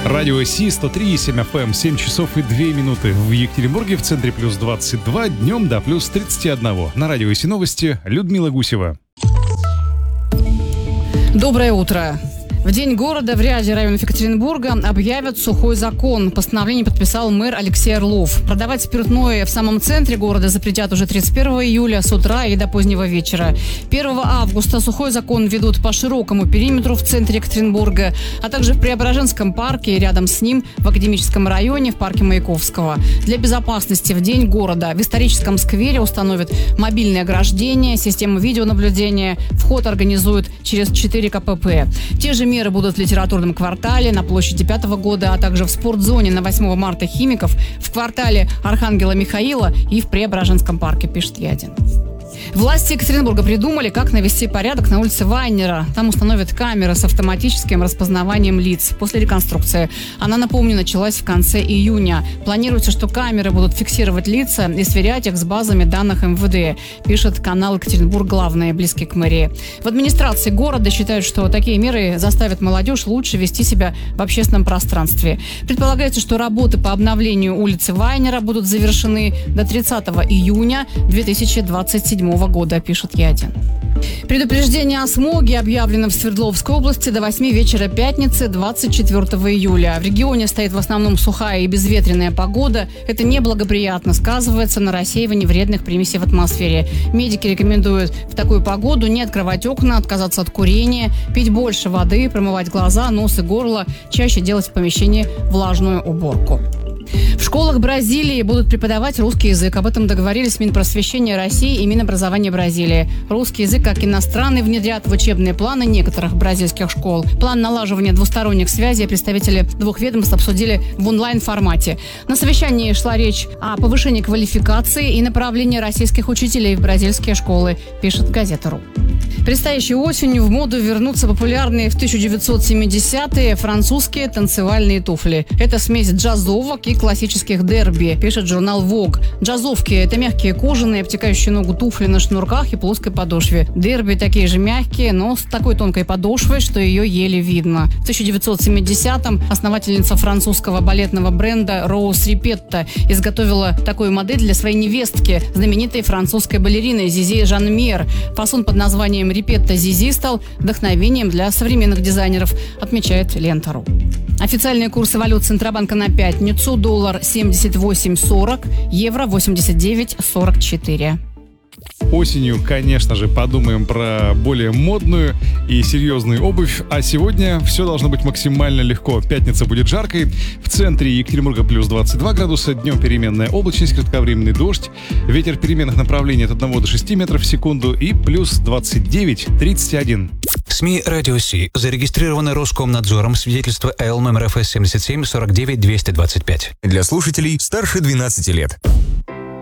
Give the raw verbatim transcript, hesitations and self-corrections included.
Радио Си сто три и семь эф эм, семь часов и две минуты. В Екатеринбурге в центре плюс двадцать два, днем до плюс тридцать один. На Радио Си новости Людмила Гусева. Доброе утро. В День города в ряде районов Екатеринбурга объявят сухой закон. Постановление подписал мэр Алексей Орлов. Продавать спиртное в самом центре города запретят уже тридцать первого июля с утра и до позднего вечера. первого августа сухой закон введут по широкому периметру в центре Екатеринбурга, а также в Преображенском парке и рядом с ним в Академическом районе в парке Маяковского. Для безопасности в День города в историческом сквере установят мобильное ограждение, систему видеонаблюдения. Вход организуют через четыре ка пэ пэ. Те же меры будут в литературном квартале, на площади пятого года, а также в спортзоне на восьмого марта Химиков, в квартале Архангела Михаила и в Преображенском парке, пишет Ядин. Власти Екатеринбурга придумали, как навести порядок на улице Вайнера. Там установят камеры с автоматическим распознаванием лиц после реконструкции. Она, напомню, началась в конце июня. Планируется, что камеры будут фиксировать лица и сверять их с базами данных эм вэ дэ, пишет канал Екатеринбург Главное, близкий к мэрии. В администрации города считают, что такие меры заставят молодежь лучше вести себя в общественном пространстве. Предполагается, что работы по обновлению улицы Вайнера будут завершены до тридцатого июня две тысячи двадцать седьмого года, пишет Ядин. Предупреждение о смоге объявлено в Свердловской области до восьми вечера пятницы, двадцать четвёртого июля. В регионе стоит в основном сухая и безветренная погода. Это неблагоприятно сказывается на рассеивании вредных примесей в атмосфере. Медики рекомендуют в такую погоду не открывать окна, отказаться от курения, пить больше воды, промывать глаза, нос и горло, чаще делать в помещении влажную уборку. В школах Бразилии будут преподавать русский язык. Об этом договорились Минпросвещения России и Минобразования Бразилии. Русский язык как иностранный внедрят в учебные планы некоторых бразильских школ. План налаживания двусторонних связей представители двух ведомств обсудили в онлайн-формате. На совещании шла речь о повышении квалификации и направлении российских учителей в бразильские школы, пишет газета РУ. Предстоящей осенью в моду вернутся популярные в тысяча девятьсот семидесятые французские танцевальные туфли. Это смесь джазовок и классических дерби, пишет журнал Vogue. Джазовки – это мягкие кожаные, обтекающие ногу туфли на шнурках и плоской подошве. Дерби такие же мягкие, но с такой тонкой подошвой, что ее еле видно. В тысяча девятьсот семидесятом основательница французского балетного бренда Роуз Репетта изготовила такую модель для своей невестки, знаменитой французской балерины Зизи Жанмьер. Фасон под названием Репетта Зизи стал вдохновением для современных дизайнеров, отмечает Лента.ру. Официальные курсы валют Центробанка на пятницу. Доллар семьдесят восемь сорок, евро восемьдесят девять сорок четыре. Осенью, конечно же, подумаем про более модную и серьезную обувь. А сегодня все должно быть максимально легко. Пятница будет жаркой. В центре Екатеринбурга плюс двадцать два градуса. Днем переменная облачность, кратковременный дождь. Ветер переменных направлений от одного до шести метров в секунду. И плюс двадцать девять тридцать один. СМИ «Радио Си» зарегистрированы Роскомнадзором. Свидетельство эл номер эф эс семьдесят семь сорок девять двести двадцать пять. Для слушателей старше двенадцати лет.